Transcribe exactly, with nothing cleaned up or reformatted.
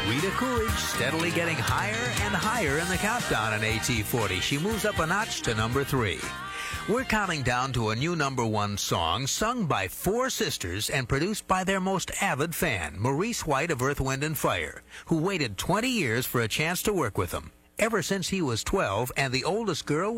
Rita Coolidge steadily getting higher and higher in the countdown on A T forty. She moves up a notch to number three. We're counting down to a new number one song sung by four sisters and produced by their most avid fan, Maurice White of Earth, Wind and Fire, who waited twenty years for a chance to work with them. Ever since he was twelve and the oldest girl